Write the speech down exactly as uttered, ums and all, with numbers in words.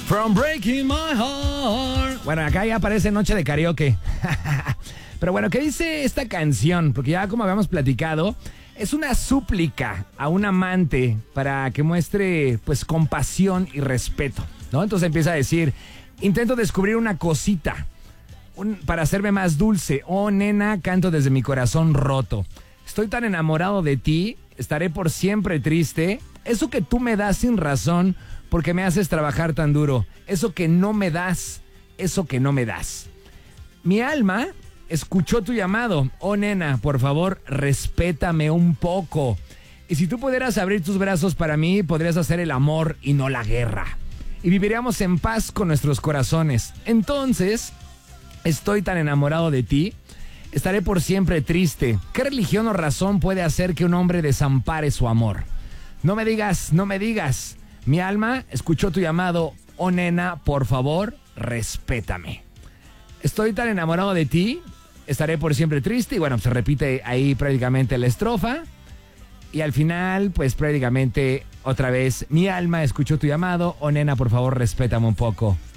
From Breaking My Heart. Bueno, acá ya aparece Noche de Karaoke. Pero bueno, ¿qué dice esta canción? Porque ya como habíamos platicado, es una súplica a un amante para que muestre pues compasión y respeto, ¿no? Entonces empieza a decir, intento descubrir una cosita un, para hacerme más dulce. Oh, nena, canto desde mi corazón roto. Estoy tan enamorado de ti, estaré por siempre triste. Eso que tú me das sin razón, porque me haces trabajar tan duro. Eso que no me das, eso que no me das. Mi alma escuchó tu llamado. Oh, nena, por favor, respétame un poco. Y si tú pudieras abrir tus brazos para mí, podrías hacer el amor y no la guerra. Y viviríamos en paz con nuestros corazones. Entonces, estoy tan enamorado de ti, estaré por siempre triste. ¿Qué religión o razón puede hacer que un hombre desampare su amor? No me digas, no me digas. Mi alma escuchó tu llamado. Oh, nena, por favor, respétame. Estoy tan enamorado de ti, estaré por siempre triste. Y bueno, se repite ahí prácticamente la estrofa. Y al final, pues prácticamente otra vez, mi alma escuchó tu llamado. Oh, nena, por favor, respétame un poco.